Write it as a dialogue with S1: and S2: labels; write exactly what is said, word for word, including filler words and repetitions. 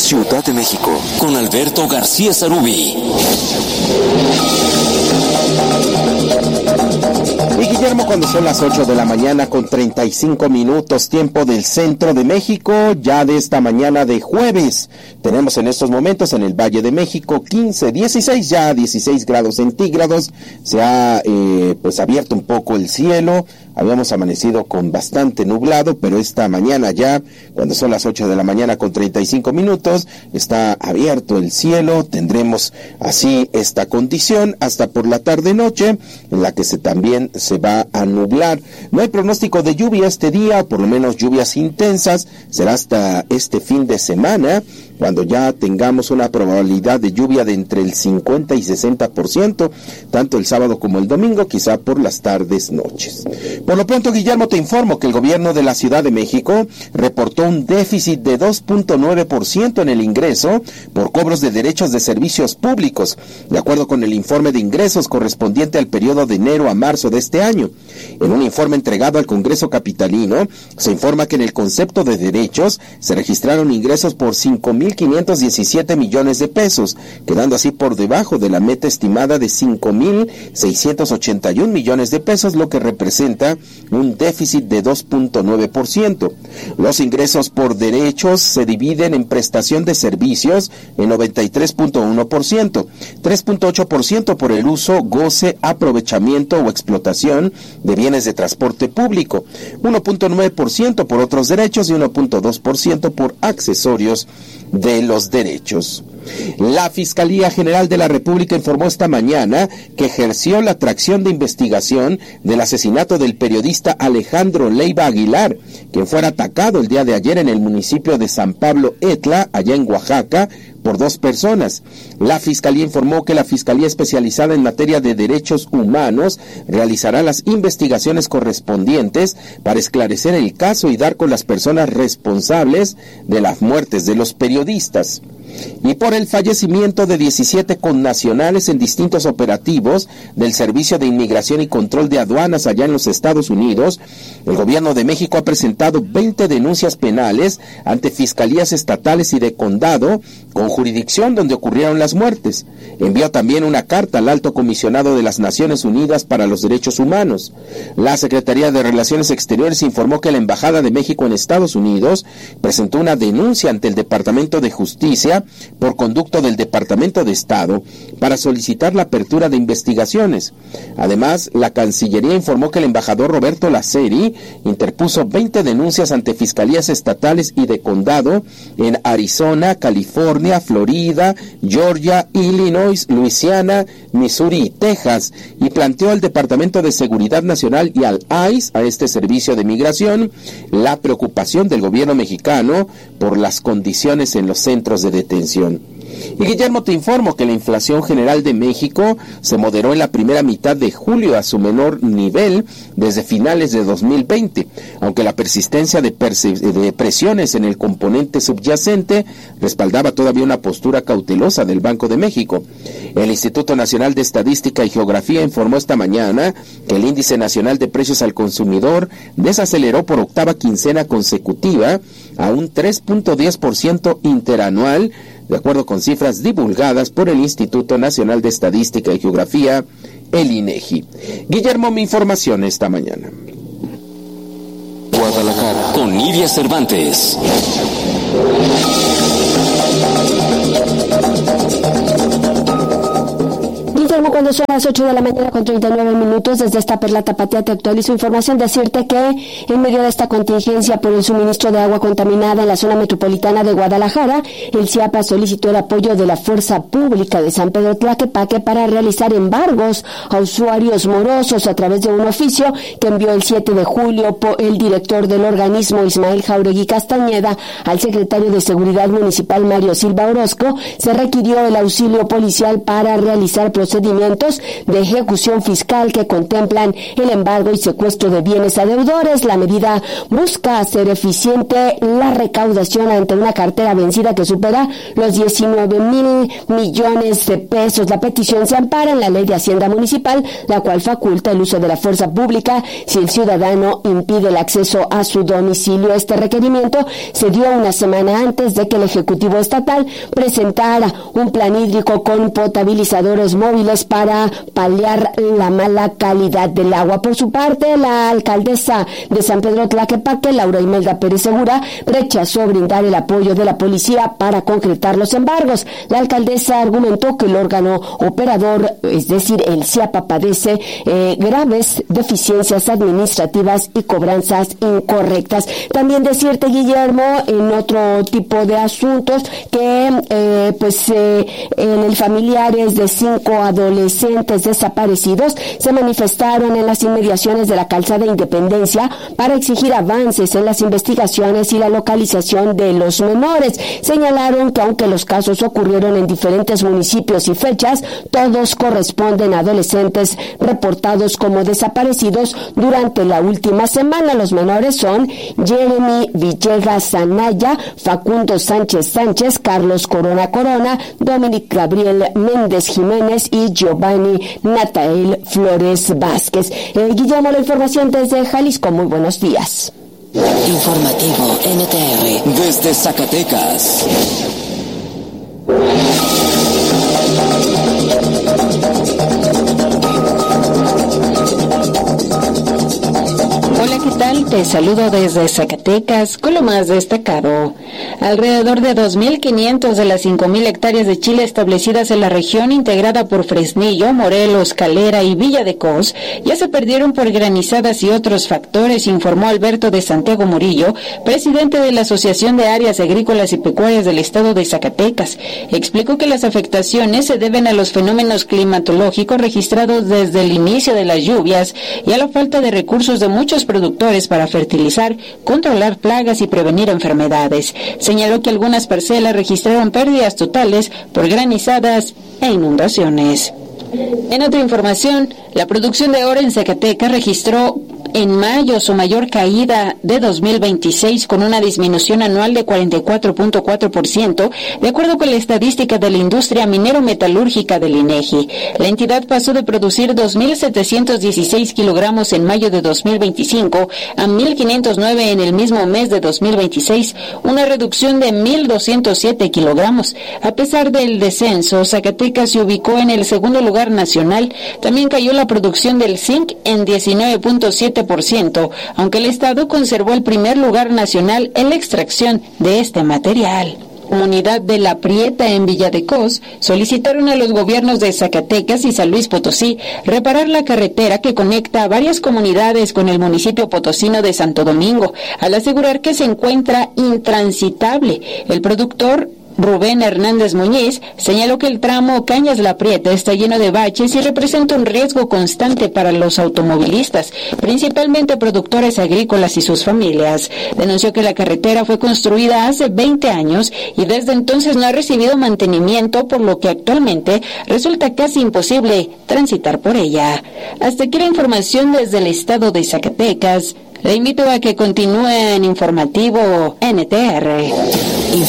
S1: Ciudad de México, con Alberto García Sarubí.
S2: Y Guillermo, cuando son las ocho de la mañana con treinta y cinco minutos, tiempo del centro de México, ya de esta mañana de jueves, tenemos en estos momentos en el Valle de México quince, dieciséis, ya dieciséis grados centígrados, se ha eh, pues abierto un poco el cielo, habíamos amanecido con bastante nublado, pero esta mañana ya, cuando son las ocho de la mañana con treinta y cinco minutos, está abierto el cielo, tendremos así esta condición hasta por la tarde-noche, en la que se también se va a nublar. No hay pronóstico de lluvia este día, por lo menos lluvias intensas, será hasta este fin de semana, cuando ya tengamos una probabilidad de lluvia de entre el cincuenta y sesenta por ciento, tanto el sábado como el domingo, quizá por las tardes, noches. Por lo pronto, Guillermo, te informo que el gobierno de la Ciudad de México reportó un déficit de dos punto nueve por ciento en el ingreso por cobros de derechos de servicios públicos, de acuerdo con el informe de ingresos correspondiente al periodo de enero a marzo de este año. En un informe entregado al Congreso capitalino, se informa que en el concepto de derechos se registraron ingresos por cinco mil quinientos diecisiete millones de pesos, quedando así por debajo de la meta estimada de cinco mil seiscientos ochenta y un millones de pesos, lo que representa un déficit de dos punto nueve por ciento. Los ingresos por derechos se dividen en prestación de servicios en noventa y tres punto uno por ciento, tres punto ocho por ciento por el uso, goce, aprovechamiento o explotación de bienes de transporte público, uno punto nueve por ciento por otros derechos y uno punto dos por ciento por accesorios de los derechos. La Fiscalía General de la República informó esta mañana que ejerció la tracción de investigación del asesinato del periodista Alejandro Leiva Aguilar, quien fuera atacado el día de ayer en el municipio de San Pablo Etla, allá en Oaxaca, por dos personas. La Fiscalía informó que la Fiscalía Especializada en Materia de Derechos Humanos realizará las investigaciones correspondientes para esclarecer el caso y dar con las personas responsables de las muertes de los periodistas. Y por el fallecimiento de diecisiete connacionales en distintos operativos del Servicio de Inmigración y Control de Aduanas allá en los Estados Unidos, el gobierno de México ha presentado veinte denuncias penales ante fiscalías estatales y de condado con jurisdicción donde ocurrieron las muertes. Envió también una carta al Alto Comisionado de las Naciones Unidas para los Derechos Humanos. La Secretaría de Relaciones Exteriores informó que la Embajada de México en Estados Unidos presentó una denuncia ante el Departamento de Justicia por conducto del Departamento de Estado para solicitar la apertura de investigaciones. Además, la Cancillería informó que el embajador Roberto Laceri interpuso veinte denuncias ante fiscalías estatales y de condado en Arizona, California, Florida, Georgia, Illinois, Luisiana, Missouri y Texas, y planteó al Departamento de Seguridad Nacional y al I C E, a este servicio de migración, la preocupación del gobierno mexicano por las condiciones en los centros de detención. Y Guillermo, te informo que la inflación general de México se moderó en la primera mitad de julio a su menor nivel desde finales de dos mil veinte, aunque la persistencia de, de presiones en el componente subyacente respaldaba todavía una postura cautelosa del Banco de México. El Instituto Nacional de Estadística y Geografía informó esta mañana que el Índice Nacional de Precios al Consumidor desaceleró por octava quincena consecutiva a un tres punto diez por ciento interanual, de acuerdo con cifras divulgadas por el Instituto Nacional de Estadística y Geografía, el INEGI. Guillermo, mi información esta mañana.
S1: Guadalajara, con Nidia Cervantes.
S3: Guillermo, cuando son las ocho de la mañana con treinta y nueve minutos, desde esta Perla Tapatía te actualizo información. Decirte que en medio de esta contingencia por el suministro de agua contaminada en la zona metropolitana de Guadalajara, el CIAPA solicitó el apoyo de la Fuerza Pública de San Pedro Tlaquepaque para realizar embargos a usuarios morosos a través de un oficio que envió el siete de julio por el director del organismo, Ismael Jauregui Castañeda, al secretario de Seguridad Municipal, Mario Silva Orozco. Se requirió el auxilio policial para realizar procedimientos procedimientos de ejecución fiscal que contemplan el embargo y secuestro de bienes a deudores. La medida busca hacer eficiente la recaudación ante una cartera vencida que supera los diecinueve mil millones de pesos. La petición se ampara en la Ley de Hacienda Municipal, la cual faculta el uso de la fuerza pública si el ciudadano impide el acceso a su domicilio. Este requerimiento se dio una semana antes de que el Ejecutivo Estatal presentara un plan hídrico con potabilizadores móviles para paliar la mala calidad del agua. Por su parte, la alcaldesa de San Pedro Tlaquepaque, Laura Imelda Pérez Segura, rechazó brindar el apoyo de la policía para concretar los embargos. La alcaldesa argumentó que el órgano operador, es decir, el CIAPA, padece eh, graves deficiencias administrativas y cobranzas incorrectas. También decirte, Guillermo, en otro tipo de asuntos, que eh, pues eh, en el familiares de cinco adolescentes desaparecidos se manifestaron en las inmediaciones de la calzada Independencia para exigir avances en las investigaciones y la localización de los menores. Señalaron que aunque los casos ocurrieron en diferentes municipios y fechas, todos corresponden a adolescentes reportados como desaparecidos durante la última semana. Los menores son Jeremy Villegas Anaya, Facundo Sánchez Sánchez, Carlos Corona Corona, Dominic Gabriel Méndez Jiménez y Giovanni Natael Flores Vázquez. Eh, Guillermo, la información desde Jalisco. Muy buenos días.
S1: Informativo N T R desde Zacatecas.
S4: Hola, ¿qué tal? Te saludo desde Zacatecas con lo más destacado. Alrededor de dos mil quinientos de las cinco mil hectáreas de chile establecidas en la región integrada por Fresnillo, Morelos, Calera y Villa de Cos ya se perdieron por granizadas y otros factores, informó Alberto de Santiago Murillo, presidente de la Asociación de Áreas Agrícolas y Pecuarias del Estado de Zacatecas. Explicó que las afectaciones se deben a los fenómenos climatológicos registrados desde el inicio de las lluvias y a la falta de recursos de muchos productores para fertilizar, controlar plagas y prevenir enfermedades. Señaló que algunas parcelas registraron pérdidas totales por granizadas e inundaciones. En otra información, la producción de oro en Zacatecas registró en mayo su mayor caída de dos mil veintiséis, con una disminución anual de cuarenta y cuatro punto cuatro por ciento, de acuerdo con la estadística de la industria minero-metalúrgica del INEGI. La entidad pasó de producir dos mil setecientos dieciséis kilogramos en mayo de dos mil veinticinco a mil quinientos nueve en el mismo mes de dos mil veintiséis, una reducción de mil doscientos siete kilogramos. A pesar del descenso, Zacatecas se ubicó en el segundo lugar nacional. También cayó la producción del zinc en diecinueve punto siete por ciento, aunque el Estado conservó el primer lugar nacional en la extracción de este material. Comunidad de La Prieta en Villa de Cos solicitaron a los gobiernos de Zacatecas y San Luis Potosí reparar la carretera que conecta a varias comunidades con el municipio potosino de Santo Domingo, al asegurar que se encuentra intransitable. El productor Rubén Hernández Muñiz señaló que el tramo Cañas-La Prieta está lleno de baches y representa un riesgo constante para los automovilistas, principalmente productores agrícolas y sus familias. Denunció que la carretera fue construida hace veinte años y desde entonces no ha recibido mantenimiento, por lo que actualmente resulta casi imposible transitar por ella. Hasta aquí la información desde el estado de Zacatecas. Le invito a que continúe en Informativo N T R.